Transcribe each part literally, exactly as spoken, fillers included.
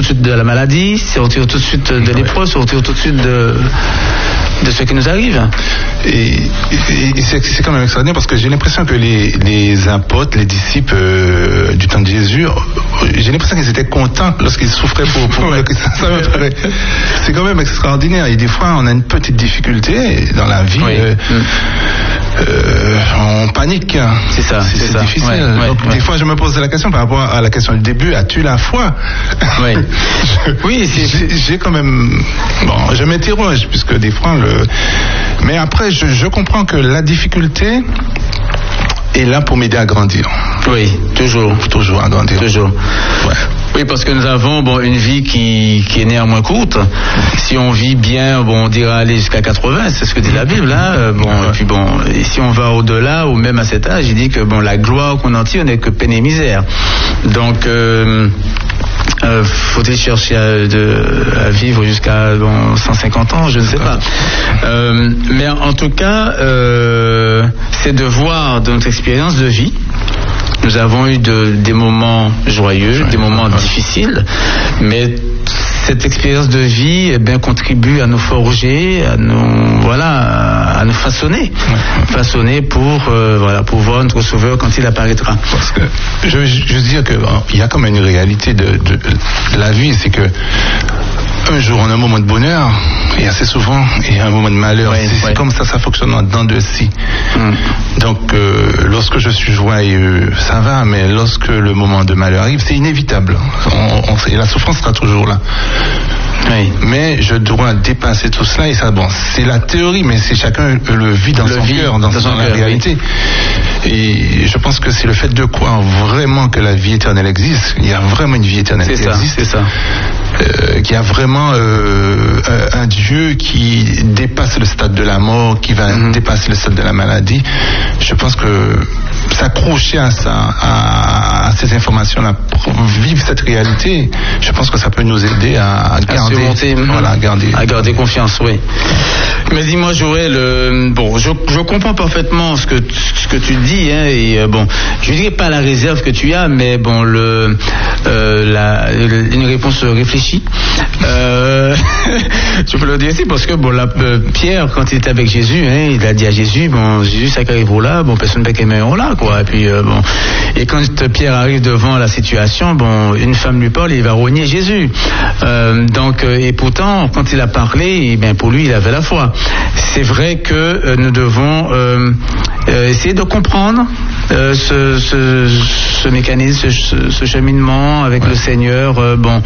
suite de la maladie, se retire tout de suite de l'épreuve, se retire tout de suite de, de ce qui nous arrive. Et, et, et c'est, c'est quand même extraordinaire parce que j'ai l'impression que les, les apôtres, les disciples euh, du temps de Jésus, j'ai l'impression qu'ils étaient contents lorsqu'ils souffraient pour, pour ouais. que ça, ça me paraît. C'est quand même extraordinaire. Et des fois, on a une petite difficulté dans la vie. Oui. Euh, mm. euh, on panique. C'est ça. C'est, c'est, c'est ça. difficile. Ouais, ouais, Donc, ouais. des fois, je me pose la question par rapport à la question du début. As-tu la foi? Oui. je, oui, c'est... J'ai, j'ai quand même. Bon, je m'interroge puisque des fois le. Mais après, je, je comprends que la difficulté est là pour m'aider à grandir. Oui, toujours. Toujours à grandir. Toujours. Ouais. Oui, parce que nous avons bon, une vie qui, qui est néanmoins courte. Si on vit bien, bon, on dira aller jusqu'à quatre-vingts, c'est ce que dit la Bible. Hein. Bon, ouais. Et puis bon, et si on va au-delà, ou même à cet âge, il dit que bon, la gloire qu'on en tire n'est que peine et misère. Donc... Euh, Euh, faut-il chercher à, de, à vivre jusqu'à bon, cent cinquante ans, je ne sais pas. Euh, mais en tout cas, euh, c'est de voir de notre expérience de vie. Nous avons eu de, des moments joyeux, des moments difficiles, mais cette expérience de vie eh bien, contribue à nous forger, à nous, voilà, à nous façonner, façonner pour, euh, voilà, pour voir notre Sauveur quand il apparaîtra. Parce que je, je veux dire que bon, il y a quand même une réalité de, de, de la vie, c'est que un jour on a un moment de bonheur et assez souvent il y a un moment de malheur. Ouais, c'est, ouais. c'est comme ça, ça fonctionne en dedans de si. Mm. Donc euh, lorsque je suis joyeux, ça va, mais lorsque le moment de malheur arrive, c'est inévitable. On, on, et la souffrance sera toujours là. Oui. Mais je dois dépasser tout cela et ça, bon, c'est la théorie, mais c'est chacun le vit dans le son cœur, dans, dans son la réalité. Oui. Et je pense que c'est le fait de croire vraiment que la vie éternelle existe. Il y a vraiment une vie éternelle c'est qui ça, existe. C'est ça. Euh, qu'il y a vraiment euh, un Dieu qui dépasse le stade de la mort, qui va mm-hmm. dépasser le stade de la maladie. Je pense que s'accrocher à ça, à, à ces informations-là, vivre cette réalité, je pense que ça peut nous aider à, à garder, surmonter, voilà, à garder, à garder confiance, oui. Mais dis-moi, Joël, euh, bon, je, je comprends parfaitement ce que ce que tu dis, hein, et euh, bon, je dirais pas la réserve que tu as, mais bon, le euh, la une réponse réfléchie. Euh, je peux le dire aussi parce que bon, la, euh, Pierre, quand il était avec Jésus, hein, il a dit à Jésus, bon, Jésus, ça arrive là, bon, personne ne peut qu'aimer là, quoi. Et puis euh, bon, et quand Pierre arrive devant la situation, bon, une femme lui parle, il va rogner Jésus. Euh, donc, euh, et pourtant, quand il a parlé, eh bien, pour lui, il avait la foi. C'est vrai que euh, nous devons euh, euh, essayer de comprendre euh, ce, ce, ce mécanisme, ce, ce cheminement avec ouais. le Seigneur, euh, bon,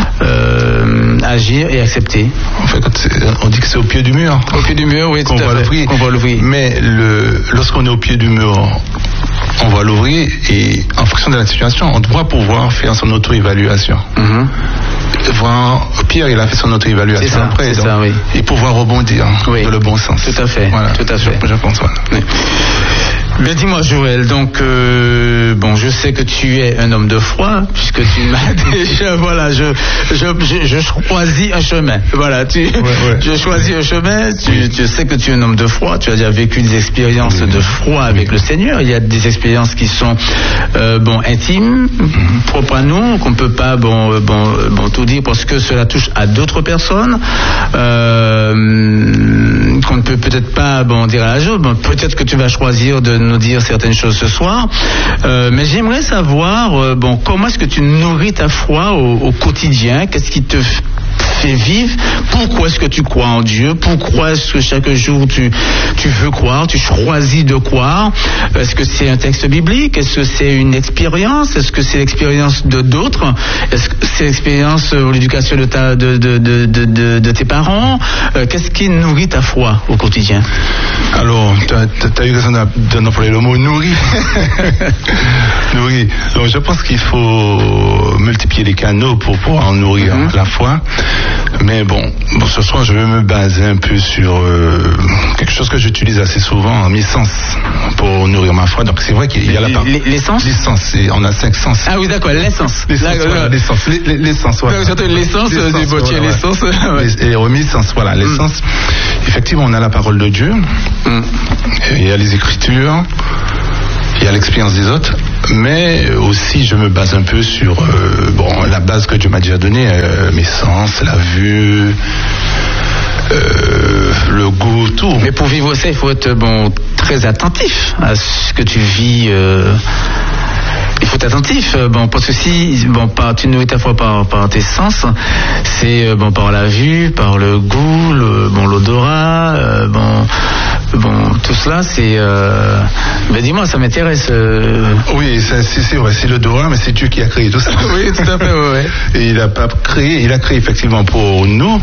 euh, agir et accepter. En fait, on dit que c'est au pied du mur. Au pied du mur, oui, qu'on tout à fait. Qu'on va l'ouvrir. Mais le, lorsqu'on est au pied du mur, on va l'ouvrir et en fonction de la situation, on doit pouvoir faire son auto-évaluation. Mm-hmm. Voir, Pierre, il a fait son auto-évaluation c'est ça, après, c'est donc, ça, oui. et pouvoir rebondir oui. dans le bon sens. Tout à fait, voilà. tout à fait. Je, je pense, voilà. Oui. Mais dis-moi, Joël, donc euh, bon, je sais que tu es un homme de foi, puisque tu m'as déjà, voilà, je, je, je, je choisis un chemin. Voilà, tu, ouais, ouais. je choisis un chemin. Tu, oui. tu sais que tu es un homme de foi. Tu as déjà vécu des expériences oui. de foi avec oui. le Seigneur. Il y a des expériences qui sont euh, bon intimes, mm-hmm. propres à nous, qu'on peut pas bon, bon, bon tout dire parce que cela touche à d'autres personnes, euh, qu'on ne peut peut-être pas bon dire à la chose. Bon, peut-être que tu vas choisir de nous dire certaines choses ce soir, euh, mais j'aimerais savoir euh, bon, comment est-ce que tu nourris ta foi au, au quotidien, qu'est-ce qui te f- fait vivre, pourquoi est-ce que tu crois en Dieu, pourquoi est-ce que chaque jour tu, tu veux croire, tu choisis de croire, est-ce que c'est un texte biblique, est-ce que c'est une expérience, est-ce que c'est l'expérience de d'autres, est-ce que c'est l'expérience ou l'éducation de, ta, de, de, de, de, de, de tes parents, euh, qu'est-ce qui nourrit ta foi au quotidien? Alors, tu as eu raison d'employer le mot nourrir. Nourrir. Donc, je pense qu'il faut multiplier les canaux pour pouvoir nourrir mm-hmm. la foi. Mais bon, bon, ce soir, je vais me baser un peu sur euh, quelque chose que j'utilise assez souvent, mes sens, pour nourrir ma foi. Donc, c'est vrai qu'il y a la part. L'essence L'essence, on a cinq sens. Ah oui, d'accord, l'essence. L'essence, voilà, l'essence. L'essence, voilà. Surtout l'essence du bottier, l'essence. Et remiscence, voilà, l'essence. Mm. Effectivement, on a la parole de Dieu. Mm. Il y a les Écritures. Il y a l'expérience des autres Mais aussi, je me base un peu sur euh, bon, la base que Dieu m'a déjà donnée, euh, mes sens, la vue, euh, le goût, tout. Mais pour vivre ça, il faut être bon, très attentif à ce que tu vis. Euh... Il faut être attentif, bon, parce que si bon, par, tu nourris ta foi par, par tes sens, c'est bon, par la vue, par le goût, le, bon, l'odorat, euh, bon, bon, tout cela, c'est. Euh... Ben dis-moi, ça m'intéresse. Euh... Oui, c'est, c'est vrai, c'est l'odorat, mais c'est Dieu qui a créé tout ça. Oui, tout à fait, oui. Ouais. Et il a pas créé, il a créé effectivement pour nous.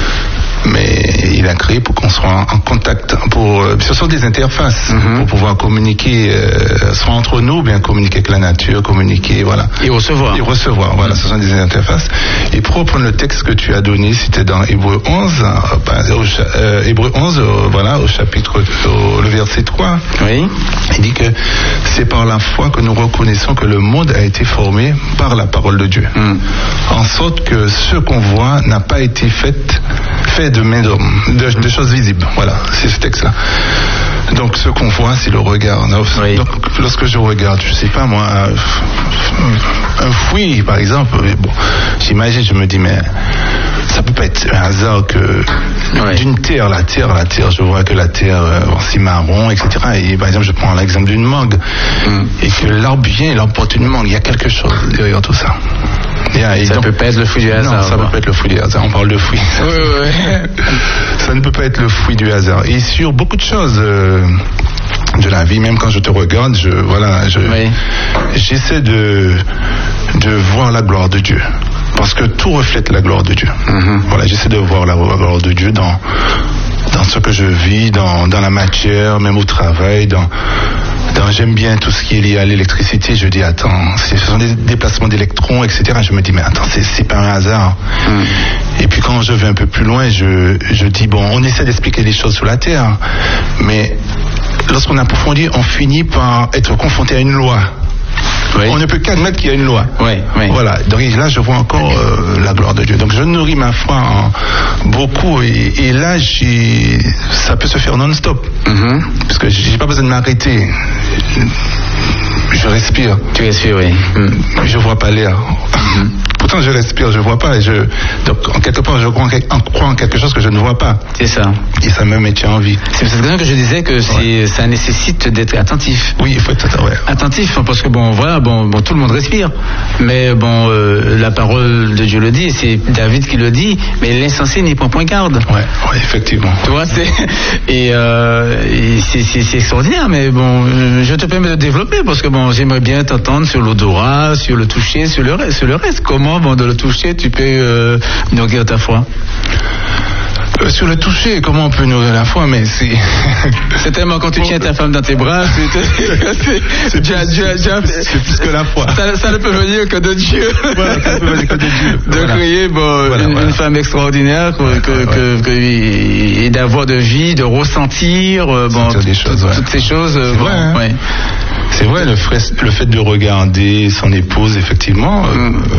Mais il a créé pour qu'on soit en contact, pour, ce sont des interfaces mm-hmm. pour pouvoir communiquer, euh, soit entre nous, bien communiquer avec la nature, communiquer, voilà. Et recevoir. Et recevoir, voilà, mm-hmm. ce sont des interfaces. Et pour reprendre le texte que tu as donné, c'était dans Hébreu onze, euh, au, euh, Hébreu onze, euh, voilà, au chapitre, au, le verset trois. Oui. Il dit que c'est par la foi que nous reconnaissons que le monde a été formé par la parole de Dieu. Mm. En sorte que ce qu'on voit n'a pas été fait, fait de main d'homme, de, de choses visibles. Voilà, c'est ce texte-là. Donc, ce qu'on voit, c'est le regard. Oui. Donc, lorsque je regarde, je sais pas moi, un, un fruit, par exemple, bon, j'imagine, je me dis, mais ça peut pas être un hasard que oui. d'une terre, la terre, la terre, je vois que la terre, bon, c'est marron, et cetera. Et par exemple, je prends l'exemple d'une mangue, mm. et que l'arbre vient, l'arbre porte une mangue. Il y a quelque chose derrière tout ça. Yeah, ça ne peut pas être le fruit du hasard. Non, ça ne peut pas être le fruit du hasard. On parle de fruit. Oui, oui. Ça ne peut pas être le fruit du hasard. Et sur beaucoup de choses euh, de la vie, même quand je te regarde, je, voilà, je, oui. j'essaie de, de voir la gloire de Dieu. Parce que tout reflète la gloire de Dieu. Mm-hmm. Voilà, j'essaie de voir la gloire de Dieu dans, dans ce que je vis, dans, dans la matière, même au travail, dans... Donc, j'aime bien tout ce qui est lié à l'électricité. Je dis, attends, ce sont des déplacements d'électrons, et cetera. Je me dis, mais attends, c'est, c'est pas un hasard. Mm. Et puis quand je vais un peu plus loin, je, je dis, bon, on essaie d'expliquer les choses sur la Terre, mais lorsqu'on approfondit, on finit par être confronté à une loi. Oui. On ne peut qu'admettre qu'il y a une loi. Oui, oui. Voilà. Donc là, je vois encore euh, la gloire de Dieu. Donc je nourris ma foi en beaucoup, et, et là, j'ai... ça peut se faire non-stop. Mm-hmm. Parce que j'ai pas besoin de m'arrêter. Je respire. Tu respires, oui. Mm. Je vois pas l'air. Mm-hmm. Pourtant, je respire, je vois pas. Et je... Donc, en quelque part, je crois en, crois en quelque chose que je ne vois pas. C'est ça. Et ça me maintient en vie. C'est pour ça que je disais que c'est, ouais. ça nécessite d'être attentif. Oui, il faut être ouais. attentif, parce que bon, voilà, bon, bon, tout le monde respire. Mais bon, euh, la parole de Dieu le dit, c'est David qui le dit, mais l'insensé n'y prend point garde. Ouais, ouais, effectivement. Tu vois, c'est et, euh, et c'est, c'est, c'est extraordinaire. Mais bon, je te permets de développer, parce que bon, j'aimerais bien t'entendre sur l'odorat, sur le toucher, sur le reste, sur le reste. Comment, bon, de le toucher, tu peux euh, nourrir ta foi. Euh, sur le toucher, comment on peut nourrir la foi, mais c'est... c'est tellement quand tu tiens ta femme dans tes bras, c'est, c'est, c'est, Dieu, plus, Dieu, Dieu, c'est plus que la foi. Ça, ça ne peut venir que de Dieu. Voilà, ça ne peut venir que de Dieu. De voilà. créer bon, voilà, une, voilà. une femme extraordinaire, que, ouais, que, ouais. Que, que, et d'avoir de vie, de ressentir, bon, des choses, toutes, ouais. toutes ces choses. C'est bon, vrai, hein. ouais. C'est vrai, le, frais, le fait de regarder son épouse, effectivement... Mm. Euh,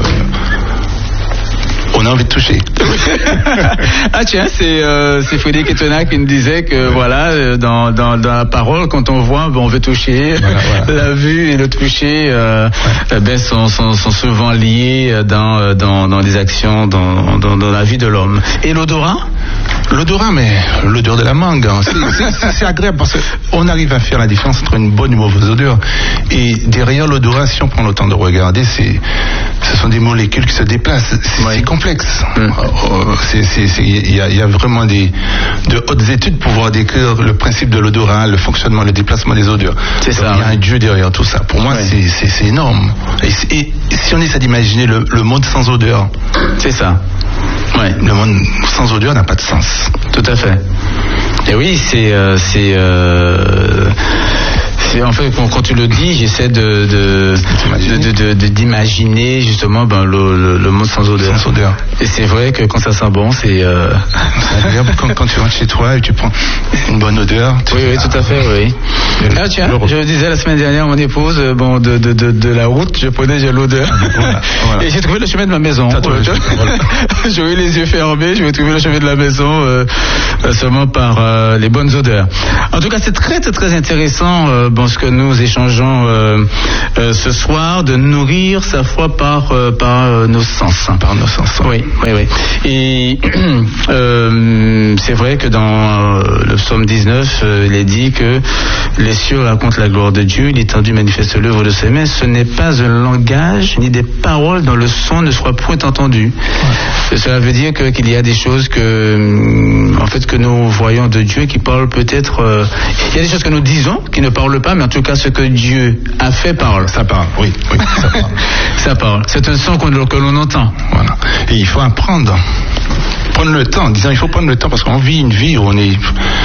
on a envie de toucher. Ah tiens, c'est, euh, c'est Frédéric Etena qui nous disait que voilà, dans, dans, dans la parole, quand on voit, ben, on veut toucher. Voilà, voilà. La vue et le toucher euh, ouais. ben, sont, sont, sont souvent liés dans, dans, dans les actions, dans, dans, dans la vie de l'homme. Et l'odorat ? L'odorat, mais l'odeur de la mangue, hein. c'est, c'est, c'est agréable parce qu'on arrive à faire la différence entre une bonne et une mauvaise odeur. Et derrière l'odorat, si on prend le temps de regarder, c'est, ce sont des molécules qui se déplacent. C'est, ouais. c'est complexe. Il mmh. y, y a vraiment des, de hautes études pour pouvoir décrire le principe de l'odorat, le fonctionnement, le déplacement des odeurs. C'est Donc, ça. Il y a un Dieu derrière tout ça. Pour moi, ouais. c'est, c'est, c'est énorme. Et, et si on essaie d'imaginer le, le monde sans odeur, c'est ça. Ouais. Le monde sans odeur n'a pas de sens. Tout à fait. Et oui, c'est, euh, c'est, euh, c'est en fait quand, quand tu le dis, j'essaie de, de, de, de, de d'imaginer justement ben, le, le, le monde sans odeur. Sans odeur. Et c'est vrai que quand ça sent bon, c'est. Euh... c'est agréable quand, quand tu rentres chez toi et tu prends une bonne odeur. Oui, oui, tout à fait, oui. Ah tiens, je le disais la semaine dernière à mon épouse, bon, de, de, de, de la route, je prenais j'ai l'odeur. Voilà, voilà. Et j'ai trouvé le chemin de ma maison. Trouvé, voilà. J'ai eu les yeux fermés, je vais trouver le chemin de la maison euh, seulement par euh, les bonnes odeurs. En tout cas, c'est très très très intéressant. Euh, bon, bon, ce que nous échangeons euh, euh, ce soir, de nourrir sa foi par, euh, par euh, nos sens. Par nos sens. Oui, oui, oui. Et euh, c'est vrai que dans euh, le psaume dix-neuf, euh, il est dit que les cieux racontent la gloire de Dieu, l'étendue manifeste l'œuvre de ses mains. Ce n'est pas un langage ni des paroles dont le son ne soit point entendu. Ouais. Cela veut dire que, qu'il y a des choses que, en fait, que nous voyons de Dieu qui parlent peut-être. Euh, il y a des choses que nous disons qui ne parlent pas, mais en tout cas, ce que Dieu a fait parle. Ça parle, oui, oui, ça parle. Ça parle. C'est un son qu'on, que l'on entend. Voilà. Et il faut apprendre, prendre le temps. Disons, il faut prendre le temps parce qu'on vit une vie où on est,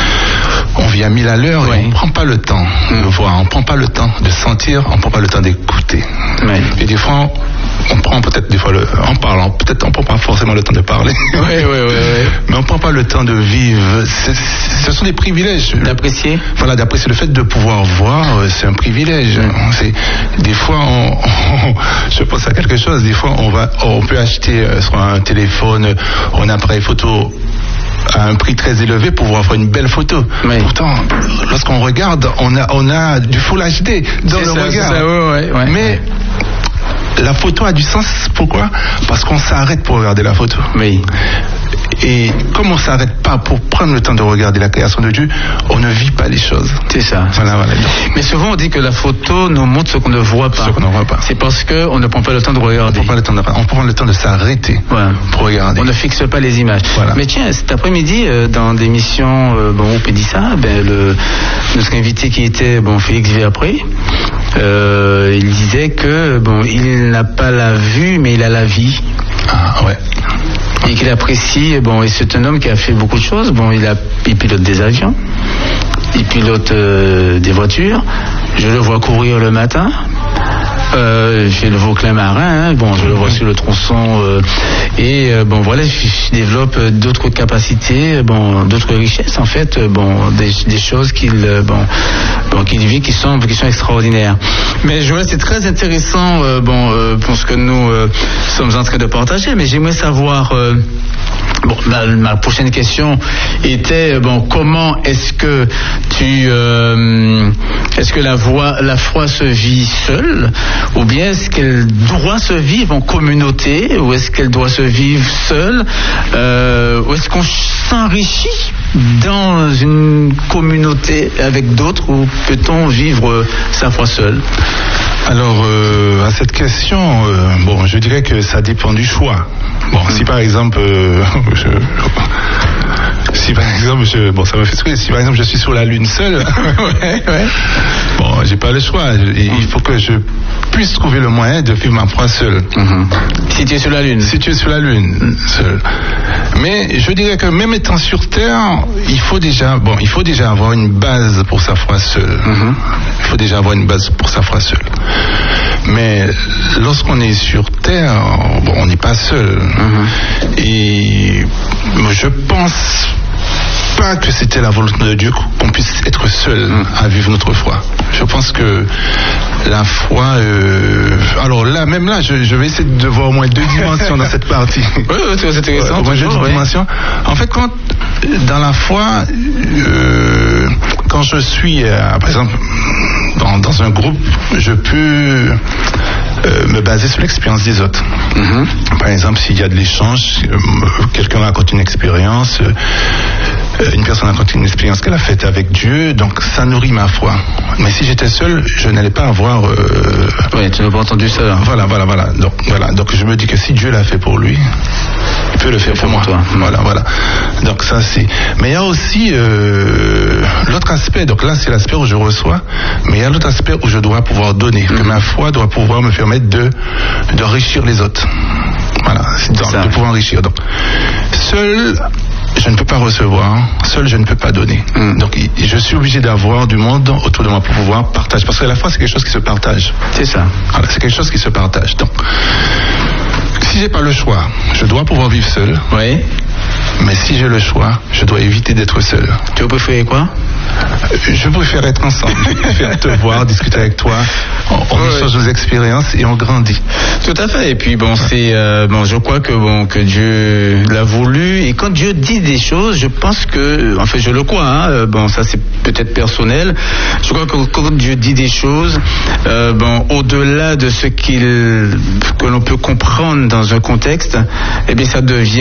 on vit à mille à l'heure, oui. Et on ne prend pas le temps mmh. de voir, on ne prend pas le temps de sentir, on ne prend pas le temps d'écouter. Oui. Et des fois, on, on prend peut-être des fois le, en parlant, peut-être on ne prend pas forcément le temps de parler. Oui, oui, oui, oui. Mais on ne prend pas le temps de vivre. C'est, ce sont des privilèges. D'apprécier. Voilà, d'apprécier le fait de pouvoir voir, c'est un privilège. Mmh. C'est, des fois, on, on, je pense à quelque chose. Des fois, on va, on peut acheter euh, soit un téléphone, un appareil photo à un prix très élevé pour pouvoir faire une belle photo. Oui. Pourtant, lorsqu'on regarde, on a, on a du Full H D dans c'est le ça, regard. Ça, ouais, ouais, mais ouais. La photo a du sens. Pourquoi ? Parce qu'on s'arrête pour regarder la photo. Oui. Et comme on ne s'arrête pas pour prendre le temps de regarder la création de Dieu, on ne vit pas les choses. C'est ça. Voilà, voilà. Mais souvent on dit que la photo nous montre ce qu'on ne voit pas. Ce qu'on ne voit pas. C'est parce qu'on ne prend pas le temps de regarder. On prend pas le temps de, on prend le temps de s'arrêter voilà. pour regarder. On ne fixe pas les images. Voilà. Mais tiens, cet après-midi, euh, dans l'émission euh, bon, on dit ça, ben, le, notre invité qui était bon, Félix Véapré, euh, il disait que bon, il n'a pas la vue, mais il a la vie. Ah ouais. Et qu'il apprécie, bon, et c'est un homme qui a fait beaucoup de choses. Bon, il, a, il pilote des avions, il pilote euh, des voitures. Je le vois courir le matin. Euh, j'ai le Vauclin marin, hein. Bon, je le vois sur le tronçon euh, et euh, bon voilà, je, je développe d'autres capacités, bon, d'autres richesses en fait, bon, des, des choses qu'il euh, bon, bon qu'il vit qui sont qui sont extraordinaires. Mais je vois c'est très intéressant, euh, bon, euh, pour ce que nous euh, sommes en train de partager. Mais j'aimerais savoir. Euh, Bon, ma, ma prochaine question était bon, comment est-ce que tu, euh, est-ce que la voix, la foi se vit seule, ou bien est-ce qu'elle doit se vivre en communauté, ou est-ce qu'elle doit se vivre seule, euh, ou est-ce qu'on s'enrichit dans une communauté avec d'autres, ou peut-on vivre sa foi seule? Alors, euh, à cette question, euh, bon, je dirais que ça dépend du choix. Bon, mmh. si par exemple, euh, je, si par exemple, je, bon, ça me fait sourire. Si par exemple je suis sur la Lune seul, ouais, ouais. bon, j'ai pas le choix. Je, mmh. Il faut que je puisse trouver le moyen de vivre ma foi seul. Mmh. Si tu es sur la Lune. Si tu es sur la Lune seul. Mais je dirais que même étant sur Terre, il faut déjà, bon, il faut déjà avoir une base pour sa foi seule. Mmh. Il faut déjà avoir une base pour sa foi seule. Mais lorsqu'on est sur Terre, bon, on n'est pas seul. Mmh. Et je pense pas que c'était la volonté de Dieu qu'on puisse être seul mmh. à vivre notre foi. Je pense que la foi... Euh, alors là, même là, je, je vais essayer de voir au moins deux dimensions dans cette partie. Oui, oui, c'est intéressant. Au moins deux oui. dimensions. En fait, quand, dans la foi, euh, quand je suis, euh, par exemple, dans, dans un groupe, je peux... Euh, me baser sur l'expérience des autres. Mm-hmm. Par exemple, s'il y a de l'échange, euh, quelqu'un raconte une expérience, euh, une personne raconte une expérience qu'elle a faite avec Dieu, donc ça nourrit ma foi. Mais si j'étais seul, je n'allais pas avoir... Euh, oui, tu n'as pas entendu ça. Hein. Voilà, voilà, voilà. Donc, voilà. Donc je me dis que si Dieu l'a fait pour lui, il peut le faire pour moi. Toi. Voilà, voilà. Donc ça c'est... Mais il y a aussi euh, l'autre aspect, donc là c'est l'aspect où je reçois, mais il y a l'autre aspect où je dois pouvoir donner, mm-hmm. que ma foi doit pouvoir me faire de d'enrichir les autres. Voilà, de, de pouvoir enrichir. Donc, seul, je ne peux pas recevoir. Seul, je ne peux pas donner. Mm. Donc, je suis obligé d'avoir du monde autour de moi pour pouvoir partager. Parce que la foi, c'est quelque chose qui se partage. C'est ça. Voilà, c'est quelque chose qui se partage. Donc, si j'ai pas le choix, je dois pouvoir vivre seul. Oui. Mais si j'ai le choix, je dois éviter d'être seul. Tu préfères quoi? Je préfère être ensemble. Je préfère te voir, discuter avec toi. On, on ouais. échange nos expériences et on grandit. Tout à fait. Et puis bon, c'est euh, bon, je crois que bon que Dieu l'a voulu. Et quand Dieu dit des choses, je pense que, en fait, je le crois. Hein, bon, ça c'est peut-être personnel. Je crois que quand Dieu dit des choses, euh, bon, au-delà de ce qu'il que l'on peut comprendre dans un contexte, eh bien, ça devient